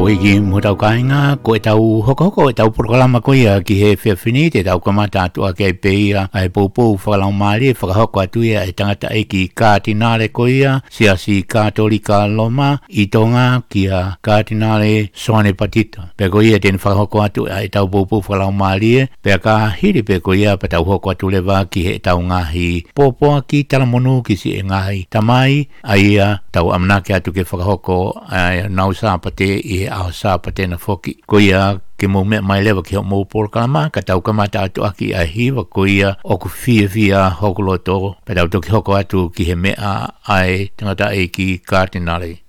Wiki Mutaukainga, Koetau Hokoko, Tau Proclamakoia, ki he Fiafinite, Tau Kamata to a Kepeia, I Popo, Falamari, Fakahokatuia, Tangata Eki, Katinale Koia, Siasi Katolika Loma, Itonga, Kia, Katinale, Sone Patita. Pekoia, then Fahokwatu, I Tau Popo, Falamari, Peka, Hiri Pekoia, Patau Hokwatu Leva, ki he Taungahi, Popo, ki Talamonu, ki si Engahi, Tamai, Aia, Tau Amnaki atu ke Fakahoko, Nau Sapate, I a Sapate na Foki. Koia, ke mo me mai lewa ki ho mo Proclama, ka tau kamata atu aki a hiwa koia o ku fia hokoloto, pe tau toki hoko atu ki he mea ai tangata e ki Cardinale.